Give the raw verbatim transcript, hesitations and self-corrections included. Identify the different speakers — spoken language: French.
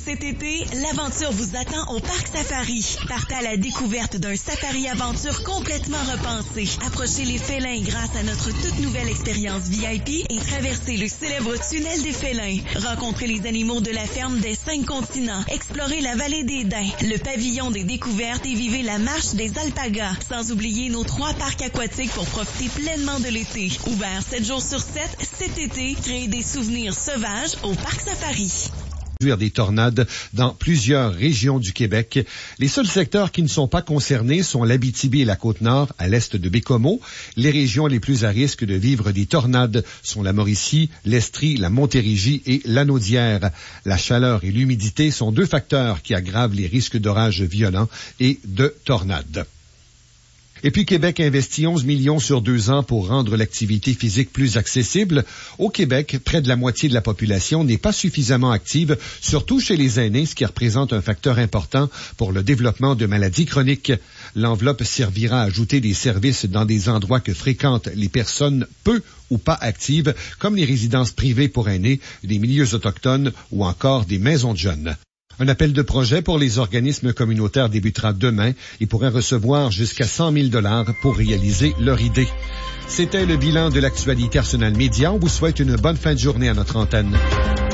Speaker 1: Cet été, l'aventure vous attend au Parc Safari. Partez à la découverte d'un safari-aventure complètement repensé. Approchez les félins grâce à notre toute nouvelle expérience V I P et traversez le célèbre tunnel des félins. Rencontrez les animaux de la ferme des cinq continents. Explorez la vallée des Daims, le pavillon des découvertes et vivez la marche des alpagas. Sans oublier nos trois parcs aquatiques pour profiter pleinement de l'été. Ouvert sept jours sur sept, cet été, créez des souvenirs sauvages au Parc Safari.
Speaker 2: Des tornades dans plusieurs régions du Québec. Les seuls secteurs qui ne sont pas concernés sont l'Abitibi et la Côte-Nord, à l'est de Bécomo. Les régions les plus à risque de vivre des tornades sont la Mauricie, l'Estrie, la Montérégie et l'Anaudière. La chaleur et l'humidité sont deux facteurs qui aggravent les risques d'orages violents et de tornades. Et puis Québec investit onze millions sur deux ans pour rendre l'activité physique plus accessible. Au Québec, près de la moitié de la population n'est pas suffisamment active, surtout chez les aînés, ce qui représente un facteur important pour le développement de maladies chroniques. L'enveloppe servira à ajouter des services dans des endroits que fréquentent les personnes peu ou pas actives, comme les résidences privées pour aînés, des milieux autochtones ou encore des maisons de jeunes. Un appel de projet pour les organismes communautaires débutera demain et pourrait recevoir jusqu'à cent mille dollars pour réaliser leur idée. C'était le bilan de l'actualité Arsenal Média. On vous souhaite une bonne fin de journée à notre antenne.